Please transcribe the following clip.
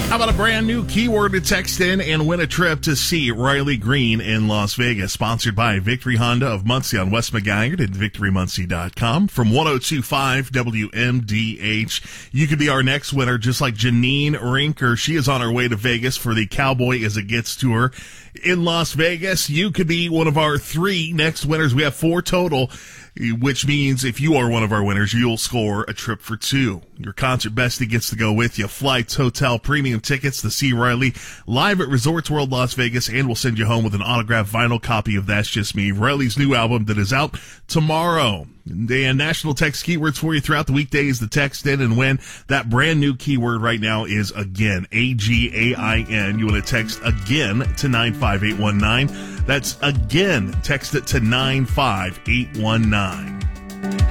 How about a brand new keyword to text in and win a trip to see Riley Green in Las Vegas? Sponsored by Victory Honda of Muncie on West McGuire at victorymuncie.com. From 102.5 WMDH, you could be our next winner, just like Janine Rinker. She is on her way to Vegas for the Cowboy As It Gets tour in Las Vegas. You could be one of our 3 next winners. We have 4 total, which means if you are one of our winners, you'll score a trip for 2. Your concert bestie gets to go with you. Flights, hotel, premium tickets to see Riley live at Resorts World Las Vegas, and we'll send you home with an autographed vinyl copy of That's Just Me, Riley's new album that is out tomorrow. And national text keywords for you throughout the weekdays to text in and win. That brand new keyword right now is again, AGAIN. You want to text again to 95819. That's again, text it to 95819.